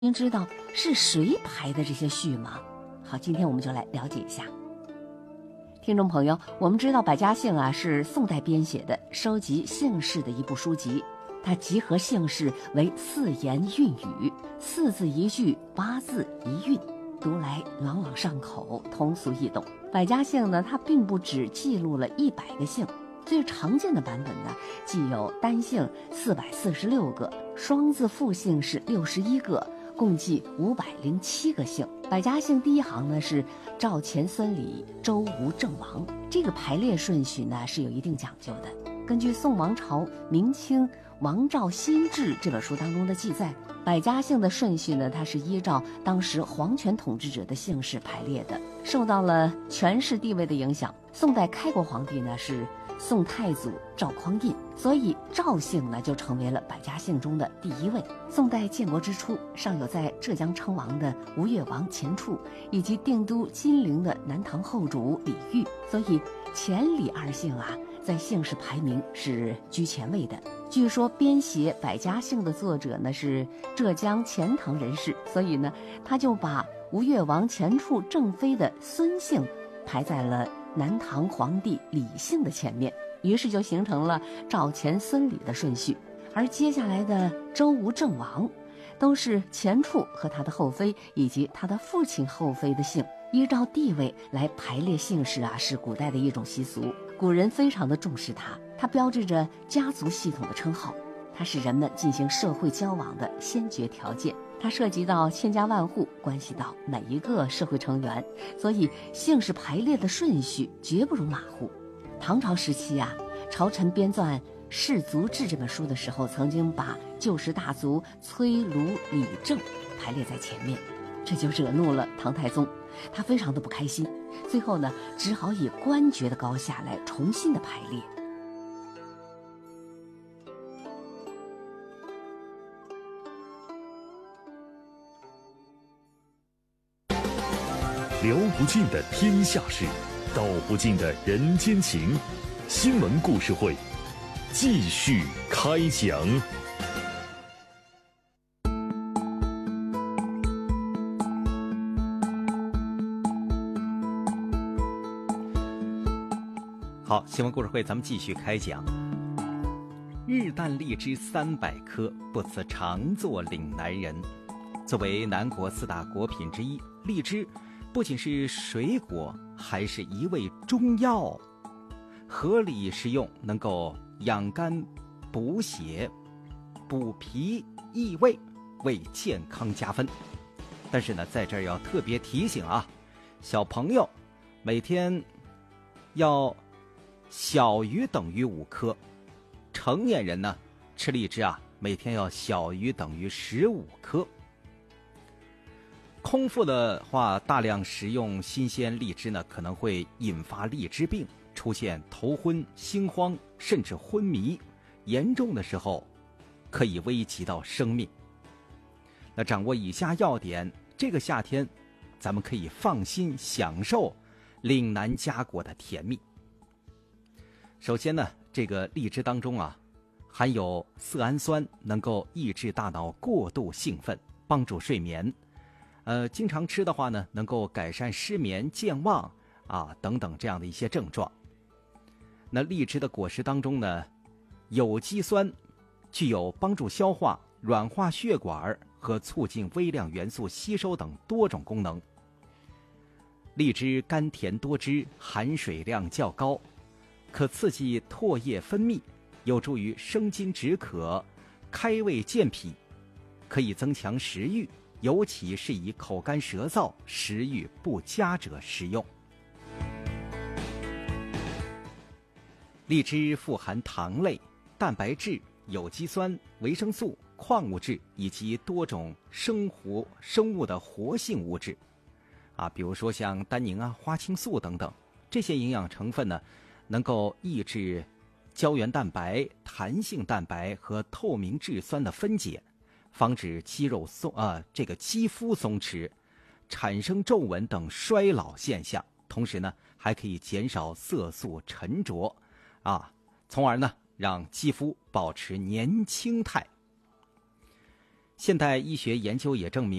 您知道是谁排的这些序吗？好，今天我们就来了解一下。听众朋友，我们知道《百家姓》是宋代编写的，收集姓氏的一部书籍。它集合姓氏为4言韵语，4字一句，8字一韵，读来朗朗上口，通俗易懂。《百家姓》呢，它并不只记录了100个姓，最常见的版本呢，既有单姓446个，双字复姓是61个，共计507个姓。百家姓第一行呢是赵钱孙李周吴郑王，这个排列顺序呢是有一定讲究的。根据宋王朝明清王赵新制这本书当中的记载，百家姓的顺序呢，它是依照当时皇权统治者的姓氏排列的。受到了权势地位的影响，宋代开国皇帝呢是宋太祖赵匡胤，所以赵姓呢就成为了百家姓中的第1位。宋代建国之初，尚有在浙江称王的吴越王钱俶，以及定都金陵的南唐后主李煜，所以钱李2姓在姓氏排名是居前位的。据说编写百家姓的作者呢是浙江钱塘人士，所以呢他就把吴越王钱俶正妃的孙姓排在了南唐皇帝李姓的前面，于是就形成了赵钱孙李的顺序。而接下来的周吴郑王都是钱俶和他的后妃以及他的父亲后妃的姓，依照地位来排列姓氏是古代的一种习俗。古人非常的重视它标志着家族系统的称号，它是人们进行社会交往的先决条件，它涉及到千家万户，关系到每一个社会成员，所以姓氏排列的顺序绝不容马虎。唐朝时期朝臣编纂《氏族志》这本书的时候，曾经把旧时大族崔卢李郑排列在前面，这就惹怒了唐太宗，他非常的不开心，最后呢只好以官爵的高下来重新的排列。 聊不尽的天下事，道不尽的人间情。新闻故事会继续开讲。 好，新闻故事会咱们继续开讲。日啖荔枝300颗，不辞常作岭南人。作为南国4大果品之一，荔枝不仅是水果，还是一味中药，合理食用，能够养肝补血、补脾益胃，为健康加分。但是呢，在这儿要特别提醒小朋友每天要小于等于5颗，成年人呢吃荔枝每天要小于等于15颗。空腹的话，大量食用新鲜荔枝呢，可能会引发荔枝病，出现头昏、心慌，甚至昏迷，严重的时候可以危及到生命。那掌握以下要点，这个夏天咱们可以放心享受岭南佳果的甜蜜。首先呢，这个荔枝当中含有色氨酸，能够抑制大脑过度兴奋，帮助睡眠。经常吃的话呢，能够改善失眠、健忘等等这样的一些症状。那荔枝的果实当中呢，有机酸具有帮助消化、软化血管和促进微量元素吸收等多种功能。荔枝甘甜多汁，含水量较高，可刺激唾液分泌，有助于生津止渴、开胃健脾，可以增强食欲，尤其是以口干舌燥、食欲不佳者食用。荔枝富含糖类、蛋白质、有机酸、维生素、矿物质以及多种生物的活性物质比如说像单宁花青素等等，这些营养成分呢，能够抑制胶原蛋白、弹性蛋白和透明质酸的分解，防止肌肤松弛，产生皱纹等衰老现象。同时呢，还可以减少色素沉着从而呢让肌肤保持年轻态。 现代医学研究也证明，